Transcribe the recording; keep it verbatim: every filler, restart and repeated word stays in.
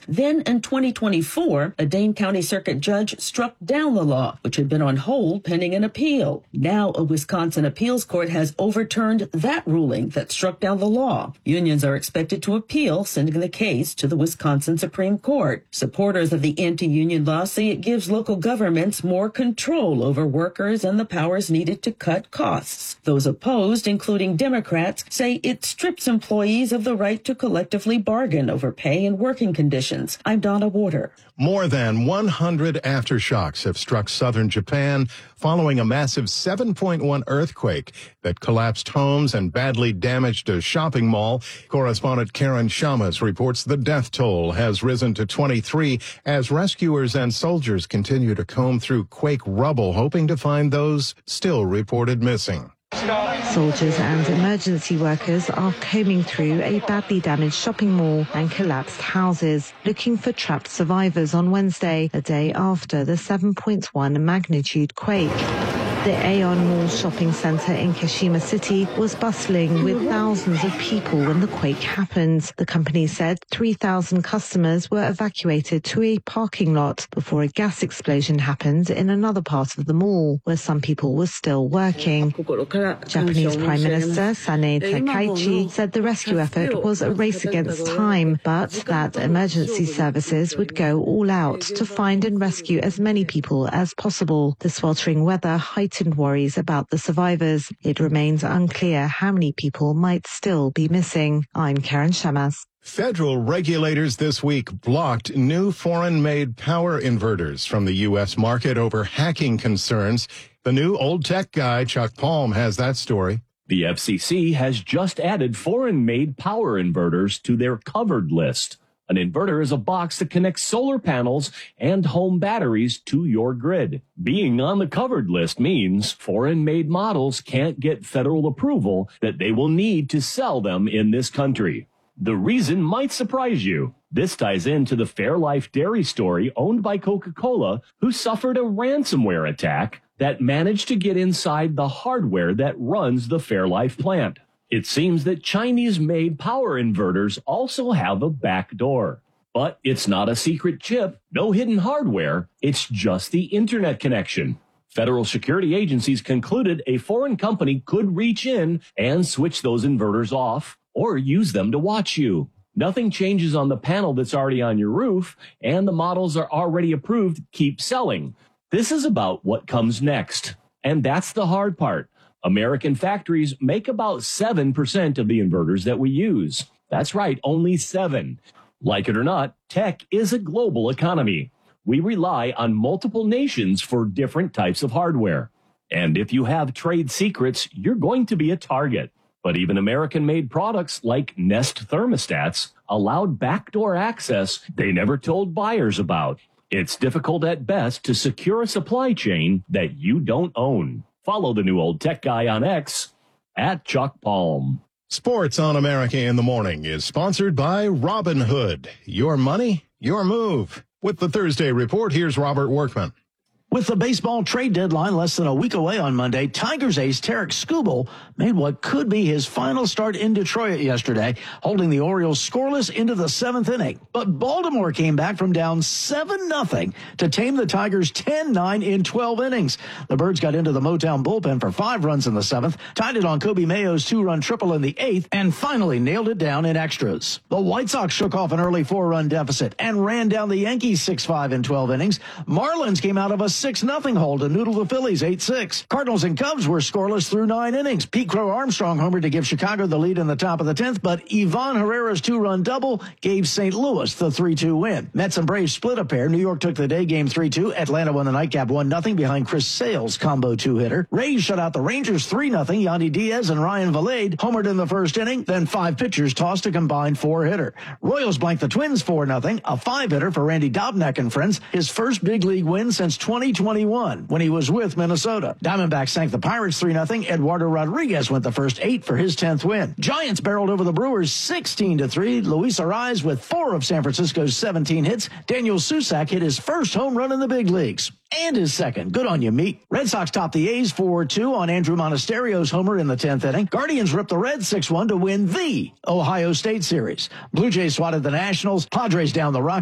Then in twenty twenty-four, a Dane County Circuit judge struck down the law, which had been on hold pending an appeal. Now a Wisconsin appeals court has overturned that ruling that struck down the law. Unions are expected to appeal, sending the case to the Wisconsin Supreme Court. Supporters of the anti-union law say it gives local governments more control over workers and the powers needed to cut costs. Those opposed, including Democrats, say it strips employees of the right to collectively bargain over pay and working conditions. I'm Donna Warder. More than one hundred aftershocks have struck southern Japan following a massive seven point one earthquake that collapsed homes and badly damaged a shopping mall. Correspondent Karen Shamas reports the death toll has risen to twenty-three as rescuers and soldiers continue to comb through quake rubble, hoping to find those still reported missing. Soldiers and emergency workers are combing through a badly damaged shopping mall and collapsed houses, looking for trapped survivors on Wednesday, a day after the seven point one magnitude quake. The Aeon Mall shopping centre in Kashima City was bustling with thousands of people when the quake happened. The company said three thousand customers were evacuated to a parking lot before a gas explosion happened in another part of the mall, where some people were still working. Japanese Prime Minister Sanae Takaichi said the rescue effort was a race against time, but that emergency services would go all out to find and rescue as many people as possible. The sweltering weather heightened worries about the survivors. It remains unclear how many people might still be missing. I'm Karen Shamas. Federal regulators this week blocked new foreign-made power inverters from the U S market over hacking concerns. The new old tech guy, Chuck Palm, has that story. The F C C has just added foreign-made power inverters to their covered list. An inverter is a box that connects solar panels and home batteries to your grid. Being on the covered list means foreign-made models can't get federal approval that they will need to sell them in this country. The reason might surprise you. This ties into the Fairlife dairy story owned by Coca-Cola, who suffered a ransomware attack that managed to get inside the hardware that runs the Fairlife plant. It seems that Chinese-made power inverters also have a back door. But it's not a secret chip, no hidden hardware, it's just the internet connection. Federal security agencies concluded a foreign company could reach in and switch those inverters off or use them to watch you. Nothing changes on the panel that's already on your roof, and the models are already approved to keep selling. This is about what comes next, and that's the hard part. American factories make about seven percent of the inverters that we use. That's right, only seven. Like it or not, tech is a global economy. We rely on multiple nations for different types of hardware. And if you have trade secrets, you're going to be a target. But even American-made products like Nest thermostats allowed backdoor access they never told buyers about. It's difficult at best to secure a supply chain that you don't own. Follow the new old tech guy on X at Chuck Palm. Sports on America in the Morning is sponsored by Robinhood. Your money, your move. With the Thursday Report, here's Robert Workman. With the baseball trade deadline less than a week away on Monday, Tigers ace Tarek Skubal made what could be his final start in Detroit yesterday, holding the Orioles scoreless into the seventh inning. But Baltimore came back from down seven nothing to tame the Tigers ten nine in twelve innings. The Birds got into the Motown bullpen for five runs in the seventh, tied it on Kobe Mayo's two-run triple in the eighth, and finally nailed it down in extras. The White Sox shook off an early four-run deficit and ran down the Yankees six five in twelve innings. Marlins came out of a six nothing hole to noodle the Phillies eight six. Cardinals and Cubs were scoreless through nine innings. Pete Crow Armstrong homered to give Chicago the lead in the top of the tenth, but Ivan Herrera's two-run double gave Saint Louis the three two win. Mets and Braves split a pair. New York took the day game three two. Atlanta won the nightcap one nothing behind Chris Sale's combo two-hitter. Rays shut out the Rangers three nothing. Yandy Diaz and Ryan Valade homered in the first inning. Then five pitchers tossed a combined four-hitter. Royals blanked the Twins four nothing. A five-hitter for Randy Dobnak and friends. His first big league win since twenty twenty-one when he was with Minnesota. Diamondbacks sank the Pirates three nothing. Eduardo Rodriguez went the first eight for his tenth win. Giants barreled over the Brewers sixteen to three. Luis Arraez with four of San Francisco's seventeen hits. Daniel Susac hit his first home run in the big leagues. And his second. Good on you, Meat. Red Sox topped the A's four two on Andrew Monasterio's homer in the tenth inning. Guardians ripped the Reds six one to win the Ohio State Series. Blue Jays swatted the Nationals. Padres down the Rockies.